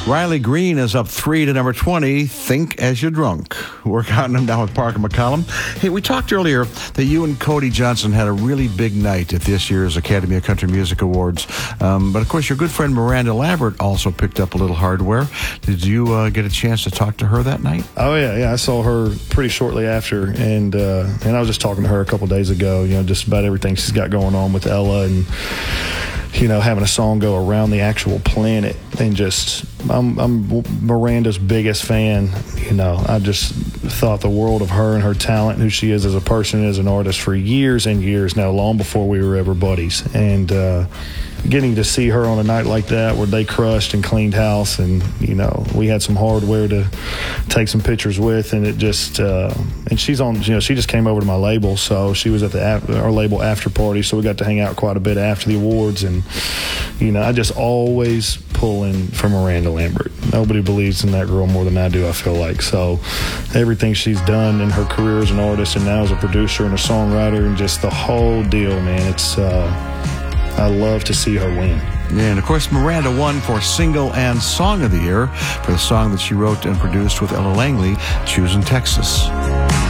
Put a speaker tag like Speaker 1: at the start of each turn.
Speaker 1: Riley Green is up 3 to number 20, Think As You're Drunk. We're counting them down with Parker McCollum. Hey, we talked earlier that you and Cody Johnson had a really big night at this year's Academy of Country Music Awards. But, of course, your good friend Miranda Lambert also picked up a little hardware. Did you get a chance to talk to her that night?
Speaker 2: Oh, yeah. I saw her pretty shortly after, and I was just talking to her a couple days ago, just about everything she's got going on with Ella and having a song go around the actual planet, and I'm Miranda's biggest fan. I just thought the world of her and her talent, who she is as a person, as an artist for years and years now, long before we were ever buddies. And getting to see her on a night like that where they crushed and cleaned house, and we had some hardware to take some pictures with, and it just and she's on, she just came over to my label, so she was at our label after party, so we got to hang out quite a bit after the awards. And I just always pull in for Miranda Lambert. Nobody believes in that girl more than I do, I feel like. So everything she's done in her career as an artist and now as a producer and a songwriter, and just the whole deal, man, it's I love to see her win.
Speaker 1: And, of course, Miranda won for Single and Song of the Year for the song that she wrote and produced with Ella Langley, Choosing Texas.